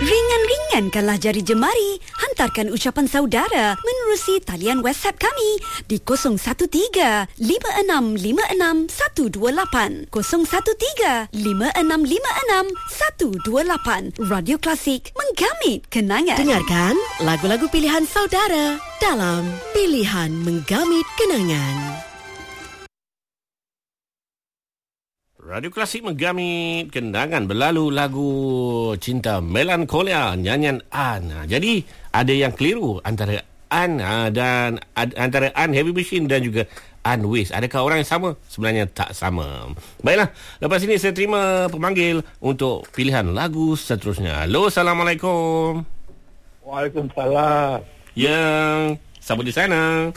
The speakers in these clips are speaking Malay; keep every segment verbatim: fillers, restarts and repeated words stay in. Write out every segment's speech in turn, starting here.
Ringan-ringankanlah jari jemari. Hantarkan ucapan saudara menerusi talian WhatsApp kami di kosong satu tiga lima enam lima enam satu dua lapan kosong satu tiga lima enam lima enam satu dua lapan. Radio Klasik, menggamit kenangan. Dengarkan lagu-lagu pilihan saudara dalam Pilihan Menggamit Kenangan. Radio Klasik menggamit kenangan. Berlalu lagu Cinta Melankolia, nyanyian An. Jadi ada yang keliru antara An dan antara An Heavy Machine dan juga An Wiz. Adakah orang yang sama? Sebenarnya tak sama. Baiklah, lepas ini saya terima pemanggil untuk pilihan lagu seterusnya. Halo, Assalamualaikum. Waalaikumsalam. Yang siapa di sana?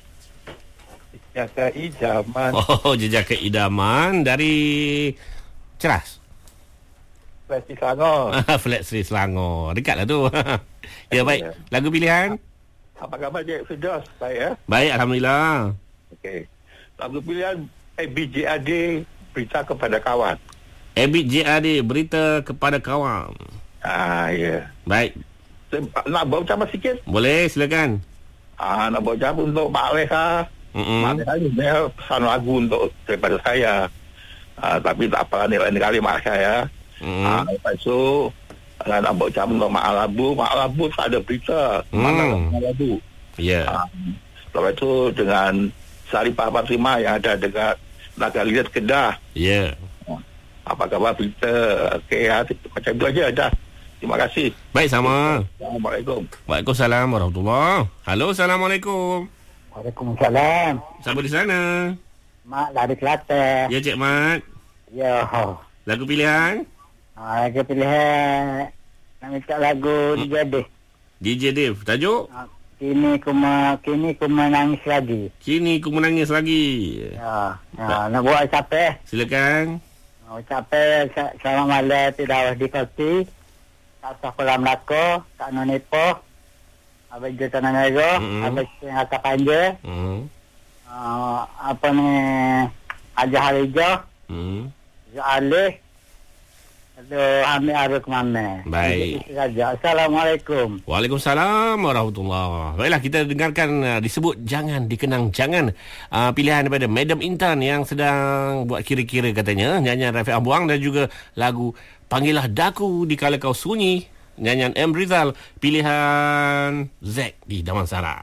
Jejaka Idaman. Oh, Jejaka Idaman dari Ceras. Flat Sri Selangor. Flat Sri Selangor. Dekatlah tu. Ya, baik. Lagu pilihan? Apa khabar, Cik Firdaus? Baik, ya? Baik, Alhamdulillah. Okey. Lagu pilihan A B J A D, Berita Kepada Kawan. A B J A D, Berita Kepada Kawan. Ah, ya. Baik. Saya nak buat ucapan sikit? Boleh, silakan. Ah, nak buat ucapan untuk Mak Leha. Mm-mm. Mak Leha ni dia pesan lagu untuk daripada saya. Ah, tapi tak apa, ni lain kali Mak saya. Mm-mm. Ah, lepas tu ah, nak buat ucapan untuk Mak Labu. Mak Labu tak ada berita. Mm. Mana Mak Labu? Ya. Yeah. Ah, lepas tu dengan Saripah Fatimah yang ada dekat Naga Liat Kedah. Ya. Yeah. Apa khabar berita? Okey, macam itu aja dah. Terima kasih. Baik, sama. Assalamualaikum. Waalaikumsalam warahmatullahi. Halo, Assalamualaikum. Waalaikumsalam. Siapa di sana? Mak dari Kelantan. Ya, Cik Mat. Ya. Lagu pilihan? Ha, lagu pilihan nak minta lagu D J Dave. D J Dave. Tajuk? Ha, kini ku ma, kini ku menangis lagi. Kini ku menangis lagi. Ya. Ha, nak buat ucapan. Silakan. Ha, ucapan selamat malam tidak di kopi. Tak sah kolam lako, tak nonepo. Abang je tanah merah, Mm-hmm. abang yang akan panjang. Hmm. Uh, apa ni, Haji Harijah, Hmm. Alih, ada Hamid Arif Mana. Baik. Itu saja. Assalamualaikum. Waalaikumsalam warahmatullahi. Baiklah, kita dengarkan uh, disebut Jangan Dikenang Jangan, uh, pilihan daripada Madam Intan yang sedang buat kira-kira katanya, nyanyian Rafiq Ambuang, dan juga lagu Panggillah Daku di Kala Kau Sunyi, nyanyian M. Rizal, pilihan Z di Damansara.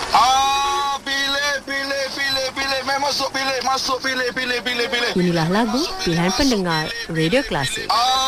Ah, pilih, pilih, pilih, pilih. Main masuk pilih, masuk pilih, pilih, pilih, pilih. Inilah lagu pilihan pendengar Radio Klasik. Ah,